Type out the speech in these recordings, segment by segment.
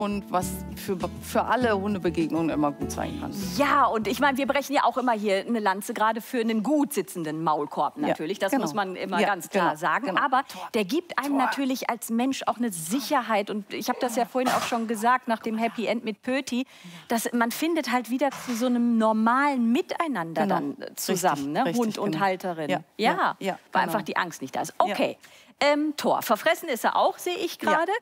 Hund, was für alle Hundebegegnungen immer gut sein kann. Ja, und ich meine, wir brechen ja auch immer hier eine Lanze, gerade für einen gut sitzenden Maulkorb natürlich. Das muss man immer ganz klar sagen. Aber der gibt einem natürlich als Mensch auch eine Sicherheit. Und ich habe das ja vorhin auch schon gesagt, nach dem Happy End mit Pöti, dass man findet halt wieder zu so einem normalen Miteinander dann zusammen, ne? Hund und Halterin. Weil einfach die Angst nicht da ist. Okay. Thor, verfressen ist er auch, sehe ich gerade.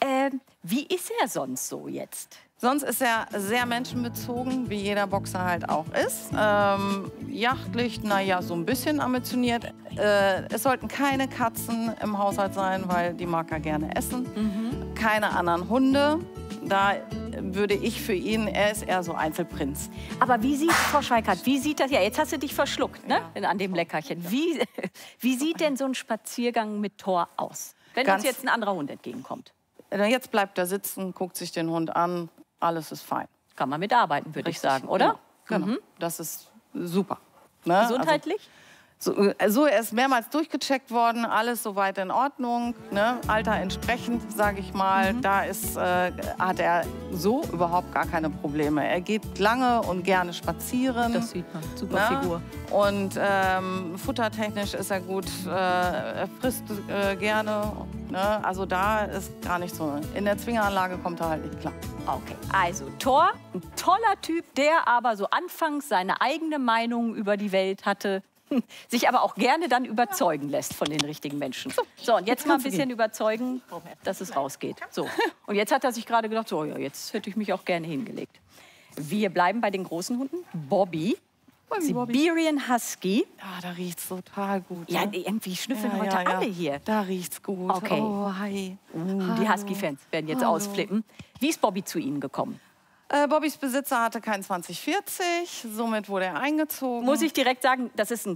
Wie ist er sonst so jetzt? Sonst ist er sehr menschenbezogen, wie jeder Boxer halt auch ist. Jagdlich, naja, so ein bisschen ambitioniert. Es sollten keine Katzen im Haushalt sein, weil die mag er gerne essen. Keine anderen Hunde. Da würde ich für ihn, er ist eher so Einzelprinz. Aber wie sieht, Frau Schweikart, wie sieht das, ja, jetzt hast du dich verschluckt, ne, an dem Leckerchen. Wie sieht denn so ein Spaziergang mit Thor aus, wenn uns jetzt ein anderer Hund entgegenkommt? Jetzt bleibt er sitzen, guckt sich den Hund an, alles ist fein. Kann man mitarbeiten, würde ich sagen, oder? Genau. Das ist super. Ne? Gesundheitlich? Also, er ist mehrmals durchgecheckt worden, alles soweit in Ordnung, ne? Alter entsprechend, sage ich mal. Da hat er so überhaupt gar keine Probleme. Er geht lange und gerne spazieren. Das sieht man, super Figur. Und futtertechnisch ist er gut, er frisst gerne. Ne? Also da ist gar nicht so. In der Zwingeranlage kommt er halt nicht klar. Okay, also Thor, ein toller Typ, der aber so anfangs seine eigene Meinung über die Welt hatte, sich aber auch gerne dann überzeugen lässt von den richtigen Menschen. So, und jetzt mal ein bisschen überzeugen, dass es rausgeht. So, und jetzt hat er sich gerade gedacht, so, ja, jetzt hätte ich mich auch gerne hingelegt. Wir bleiben bei den großen Hunden. Bobby, Siberian Husky. Ja, da riecht's total gut. Ja, irgendwie schnüffeln heute alle hier. Da riecht's gut. Okay. Oh, hi. Die Husky-Fans werden jetzt ausflippen. Wie ist Bobby zu Ihnen gekommen? Bobbys Besitzer hatte kein 2040, somit wurde er eingezogen. Muss ich direkt sagen, das ist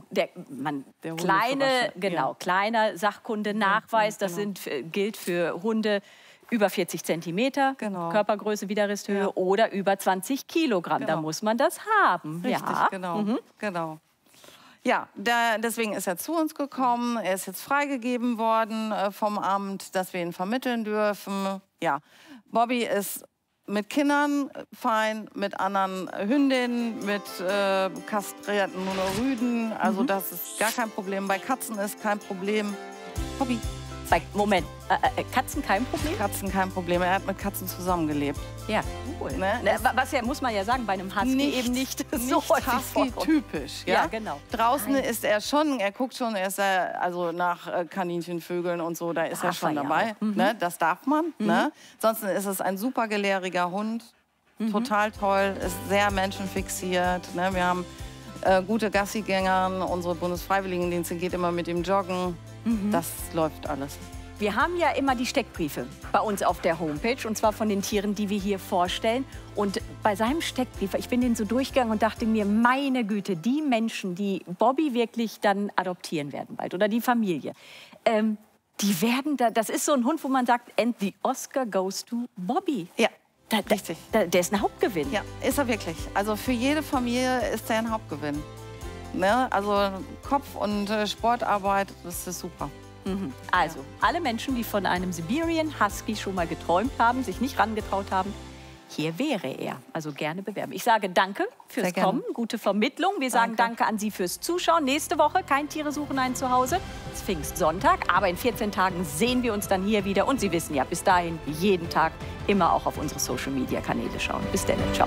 kleiner Sachkundenachweis. Das gilt für Hunde über 40 Zentimeter, Körpergröße, Widerristhöhe oder über 20 Kilogramm. Da muss man das haben. Richtig, genau. Ja, deswegen ist er zu uns gekommen. Er ist jetzt freigegeben worden vom Amt, dass wir ihn vermitteln dürfen. Ja, Bobby ist mit Kindern fein, mit anderen Hündinnen, mit kastrierten Monorrüden. Also das ist gar kein Problem. Bei Katzen ist kein Problem. Bobby. Moment, Katzen kein Problem? Katzen kein Problem. Er hat mit Katzen zusammengelebt. Ja, cool. Ne? Was ja, muss man ja sagen, bei einem Husky eben nicht so häufig Husky-typisch. Ja, genau. Draußen ist er schon, er guckt schon, er ist also nach Kaninchen, Vögeln und so, da ist er schon dabei. Ne? Das darf man. Ne? Ansonsten ist es ein super gelehriger Hund. Total toll, ist sehr menschenfixiert. Ne? Wir haben gute Gassigänger. Unsere Bundesfreiwilligendienste geht immer mit ihm joggen. Das läuft alles. Wir haben ja immer die Steckbriefe bei uns auf der Homepage, und zwar von den Tieren, die wir hier vorstellen. Und bei seinem Steckbrief, ich bin den so durchgegangen und dachte mir, meine Güte, die Menschen, die Bobby wirklich dann adoptieren werden bald, oder die Familie, die werden da, das ist so ein Hund, wo man sagt, and the Oscar goes to Bobby. Ja. Richtig. Der ist ein Hauptgewinn. Ja, ist er wirklich. Also für jede Familie ist er ein Hauptgewinn. Ne? Also Kopf- und Sportarbeit, das ist super. Also, alle Menschen, die von einem Siberian Husky schon mal geträumt haben, sich nicht rangetraut haben, hier wäre er. Also gerne bewerben. Ich sage danke fürs Kommen, gute Vermittlung. Wir sagen danke an Sie fürs Zuschauen. Nächste Woche kein Tiere suchen ein Zuhause. Es ist Pfingstsonntag, aber in 14 Tagen sehen wir uns dann hier wieder. Und Sie wissen ja, bis dahin jeden Tag immer auch auf unsere Social-Media-Kanäle schauen. Bis dann, ciao.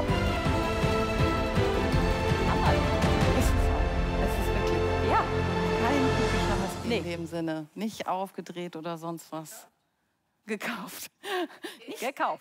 In dem Sinne, nicht aufgedreht oder sonst was. Gekauft. Nicht gekauft.